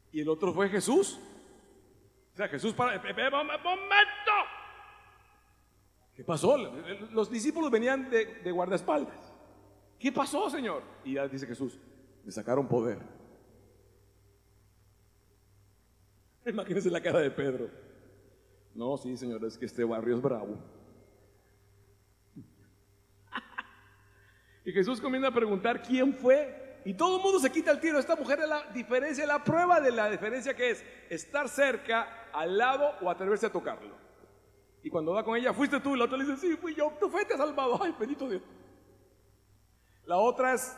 Y el otro fue Jesús. O sea, Jesús ¡momento! ¿Qué pasó? Los discípulos venían de guardaespaldas. ¿Qué pasó, Señor? Y ya dice Jesús, me sacaron poder. Imagínense la cara de Pedro. No, sí, Señor, es que este barrio es bravo. Y Jesús comienza a preguntar quién fue. Y todo el mundo se quita el tiro. Esta mujer es la diferencia, la prueba de la diferencia que es estar cerca, al lado o atreverse a tocarlo. Y cuando va con ella, fuiste tú, y la otra le dice, sí, fui yo, tu fe te ha salvado. Ay, bendito Dios. La otra es,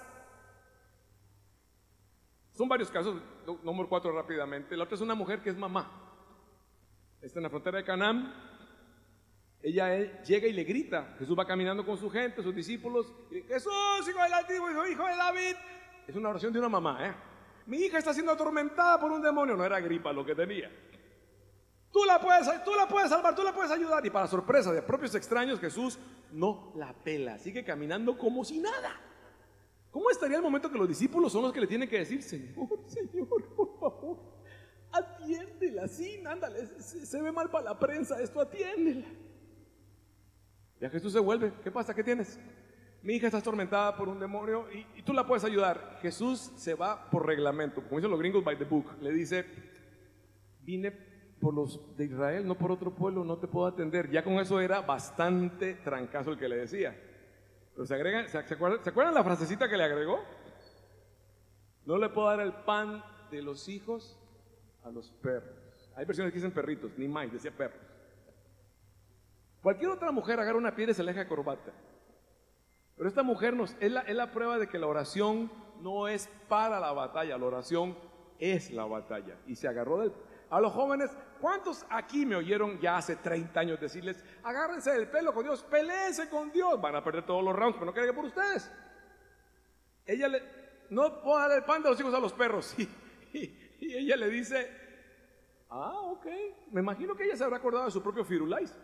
son varios casos, número 4 rápidamente. La otra es una mujer que es mamá. Está en la frontera de Canaán. Ella llega y le grita. Jesús va caminando con su gente, sus discípulos. Y dice, Jesús, hijo del Altísimo, hijo de David. Es una oración de una mamá, Mi hija está siendo atormentada por un demonio. No era gripa lo que tenía. Tú la puedes salvar, tú la puedes ayudar. Y para sorpresa de propios extraños, Jesús no la pela. Sigue caminando como si nada. ¿Cómo estaría el momento que los discípulos son los que le tienen que decir, Señor, por favor, atiéndela, sí, ándale, se ve mal para la prensa esto, atiéndela? Ya Jesús se vuelve, ¿qué pasa? ¿Qué tienes? Mi hija está atormentada por un demonio y tú la puedes ayudar. Jesús se va por reglamento, como dicen los gringos, by the book. Le dice, vine por los de Israel, no por otro pueblo, no te puedo atender. Ya con eso era bastante trancazo el que le decía. Pero ¿se acuerdan la frasecita que le agregó? No le puedo dar el pan de los hijos a los perros. Hay versiones que dicen perritos, ni más, decía perros. Cualquier otra mujer agarra una piedra y se le deja corbata. Pero esta mujer es la prueba de que la oración no es para la batalla, la oración es la batalla. Y se agarró a los jóvenes. ¿Cuántos aquí me oyeron ya hace 30 años decirles, agárrense del pelo con Dios, peleense con Dios? Van a perder todos los rounds, pero no creen que por ustedes. No puedo dar el pan de los hijos a los perros. Y ella le dice, ok. Me imagino que ella se habrá acordado de su propio Firulais.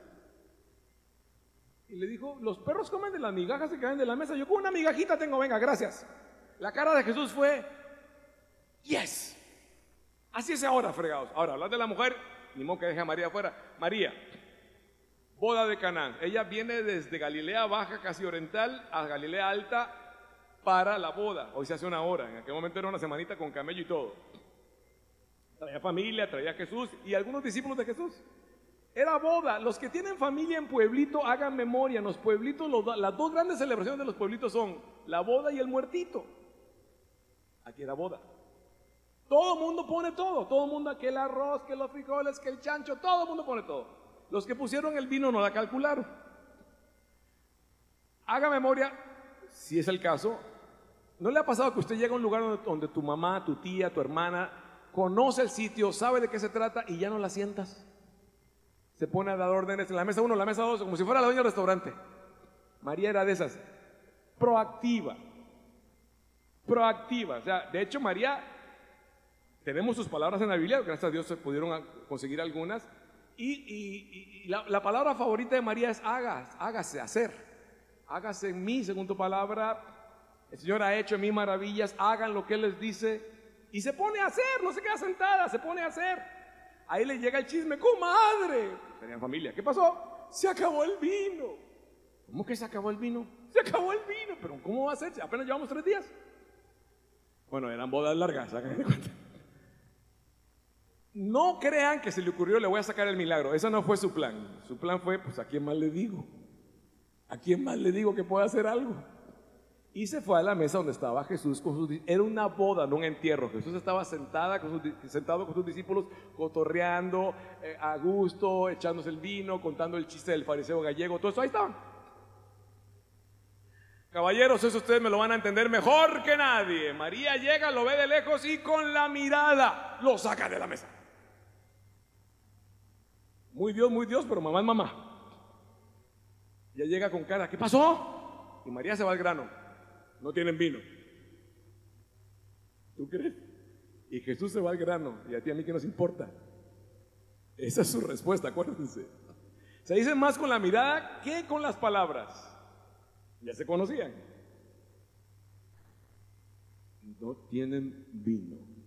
Y le dijo, los perros comen de las migajas que caen de la mesa. Yo con una migajita tengo, venga, gracias. La cara de Jesús fue, yes. Así es ahora, fregados. Ahora, hablar de la mujer, ni modo que deje a María afuera. María, boda de Canaán. Ella viene desde Galilea Baja, casi oriental, a Galilea Alta para la boda. Hoy se hace una hora. En aquel momento era una semanita con camello y todo. Traía familia, traía a Jesús y algunos discípulos de Jesús. Era boda. Los que tienen familia en pueblito, hagan memoria. En los pueblitos, las dos grandes celebraciones de los pueblitos son la boda y el muertito. Aquí era boda. Todo el mundo pone todo el mundo, que el arroz, que los frijoles, que el chancho, todo el mundo pone todo. Los que pusieron el vino no la calcularon. Haga memoria, si es el caso. ¿No le ha pasado que usted llega a un lugar donde tu mamá, tu tía, tu hermana conoce el sitio, sabe de qué se trata y ya no la sientas? Se pone a dar órdenes en la mesa 1, la mesa 2, como si fuera la dueña del restaurante. María era de esas, proactiva. O sea, de hecho María, tenemos sus palabras en la Biblia, gracias a Dios se pudieron conseguir algunas, y la palabra favorita de María es hágase, hacer. Hágase en mí, según tu palabra, el Señor ha hecho en mí maravillas, hagan lo que Él les dice, y se pone a hacer, no se queda sentada, se pone a hacer. Ahí le llega el chisme, comadre, tenían familia, ¿qué pasó? Se acabó el vino. ¿Cómo que se acabó el vino? Se acabó el vino, pero ¿cómo va a ser? Apenas llevamos 3 días. Bueno, eran bodas largas, hagan de cuenta. No crean que se le ocurrió, le voy a sacar el milagro. Ese no fue su plan. Su plan fue, pues, ¿a quién más le digo? ¿A quién más le digo que pueda hacer algo? Y se fue a la mesa donde estaba Jesús con sus discípulos. Era una boda, no un entierro. Jesús estaba sentado con sus discípulos, cotorreando, a gusto, echándose el vino, contando el chiste del fariseo gallego. Todo eso, ahí estaban. Caballeros, eso ustedes me lo van a entender mejor que nadie. María llega, lo ve de lejos y con la mirada lo saca de la mesa. Muy Dios, pero mamá es mamá. Ya llega con cara, ¿qué pasó? Y María se va al grano. No tienen vino. ¿Tú crees? Y Jesús se va al grano. Y a ti, a mí, ¿qué nos importa? Esa es su respuesta, acuérdense. Se dice más con la mirada que con las palabras. Ya se conocían. No tienen vino.